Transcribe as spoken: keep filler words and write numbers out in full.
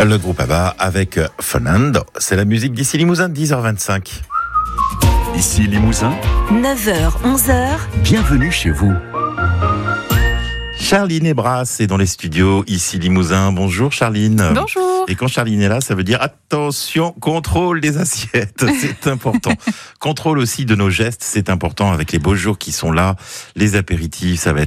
Le groupe ABBA avec Fernando. C'est la musique d'ici Limousin, dix heures vingt-cinq. Ici Limousin, neuf heures, onze heures. Bienvenue chez vous. Charline Ebras est dans les studios, ici Limousin. Bonjour Charline. Bonjour. Et quand Charline est là, ça veut dire attention, contrôle des assiettes, c'est important. Contrôle aussi de nos gestes, c'est important avec les beaux jours qui sont là, les apéritifs, ça va être